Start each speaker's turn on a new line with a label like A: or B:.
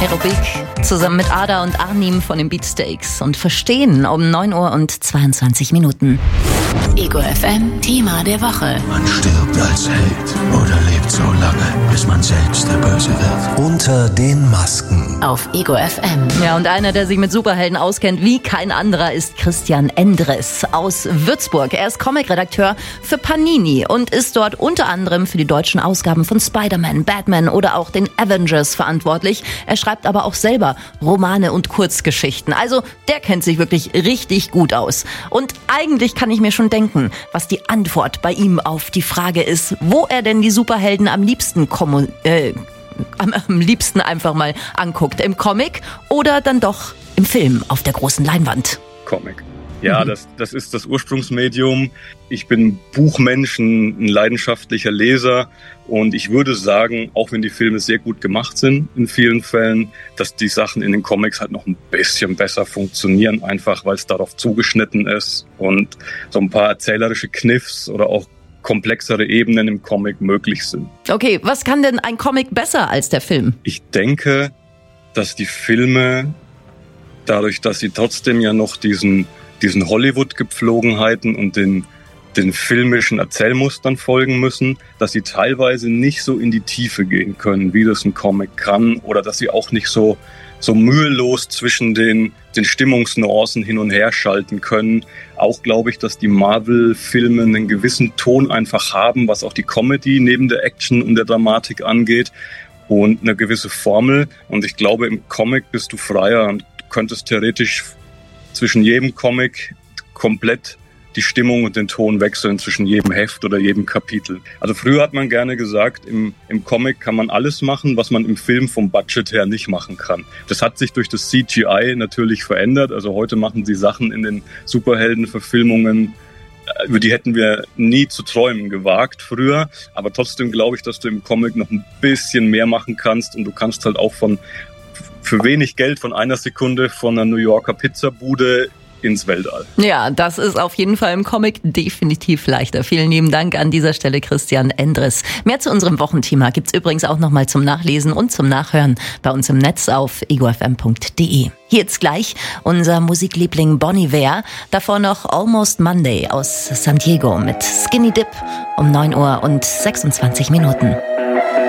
A: Aerobik zusammen mit Ada und Arnim von den Beatsteaks und Verstehen um 9 Uhr und 22 Minuten.
B: Ego FM Thema der Woche.
C: Man stirbt als Held oder lebt so lange, bis man selbst der Böse wird. Unter den Masken.
B: Auf Ego FM.
A: Ja, und einer, der sich mit Superhelden auskennt wie kein anderer, ist Christian Endres aus Würzburg. Er ist Comicredakteur für Panini und ist dort unter anderem für die deutschen Ausgaben von Spider-Man, Batman oder auch den Avengers verantwortlich. Er schreibt aber auch selber Romane und Kurzgeschichten. Also der kennt sich wirklich richtig gut aus. Und eigentlich kann ich mir schon denken, was die Antwort bei ihm auf die Frage ist, wo er denn die Superhelden am liebsten am liebsten einfach mal anguckt. Im Comic oder dann doch im Film auf der großen Leinwand?
D: Comic. Ja, das ist das Ursprungsmedium. Ich bin Buchmensch, ein leidenschaftlicher Leser und ich würde sagen, auch wenn die Filme sehr gut gemacht sind in vielen Fällen, dass die Sachen in den Comics halt noch ein bisschen besser funktionieren, einfach weil es darauf zugeschnitten ist und so ein paar erzählerische Kniffs oder auch komplexere Ebenen im Comic möglich sind.
A: Okay, was kann denn ein Comic besser als der Film?
D: Ich denke, dass die Filme, dadurch, dass sie trotzdem ja noch diesen Hollywood-Gepflogenheiten und den filmischen Erzählmustern folgen müssen, dass sie teilweise nicht so in die Tiefe gehen können, wie das ein Comic kann, oder dass sie auch nicht so mühelos zwischen den Stimmungsnuancen hin und her schalten können. Auch glaube ich, dass die Marvel-Filme einen gewissen Ton einfach haben, was auch die Comedy neben der Action und der Dramatik angeht, und eine gewisse Formel. Und ich glaube, im Comic bist du freier und könntest theoretisch zwischen jedem Comic komplett die Stimmung und den Ton wechseln, zwischen jedem Heft oder jedem Kapitel. Also früher hat man gerne gesagt, im Comic kann man alles machen, was man im Film vom Budget her nicht machen kann. Das hat sich durch das CGI natürlich verändert. Also heute machen sie Sachen in den Superheldenverfilmungen, über die hätten wir nie zu träumen gewagt früher. Aber trotzdem glaube ich, dass du im Comic noch ein bisschen mehr machen kannst und du kannst halt auch für wenig Geld von einer Sekunde von einer New Yorker Pizzabude ins Weltall.
A: Ja, das ist auf jeden Fall im Comic definitiv leichter. Vielen lieben Dank an dieser Stelle, Christian Endres. Mehr zu unserem Wochenthema gibt's übrigens auch nochmal zum Nachlesen und zum Nachhören bei uns im Netz auf egofm.de. Hier jetzt gleich unser Musikliebling Bon Iver. Davor noch Almost Monday aus San Diego mit Skinny Dip um 9 Uhr und 26 Minuten.